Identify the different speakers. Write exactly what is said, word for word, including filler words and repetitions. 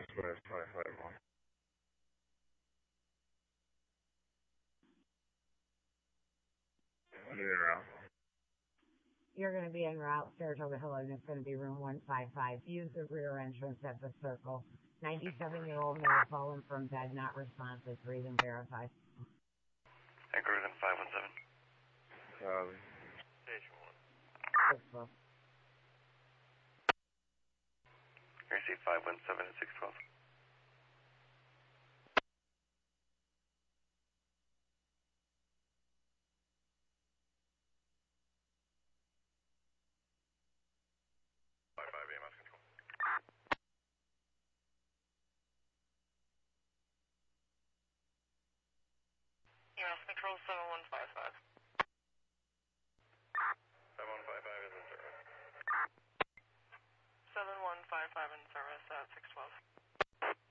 Speaker 1: West five five one. What are you around?
Speaker 2: You're going to be en route, Saratoga Hill, and it's going to be room one five five. Use the rear entrance at the circle. ninety-seven-year-old male fallen from bed, not responsive. Breathe and verify.
Speaker 3: Anchor within five one seven.
Speaker 1: Charlie.
Speaker 3: Station one.
Speaker 2: six twelve.
Speaker 3: Receive five one seven at six twelve. five five A M S control.
Speaker 4: E M S control seven one five five.
Speaker 3: seven one five five is in service.
Speaker 4: seven one five five in service at six twelve.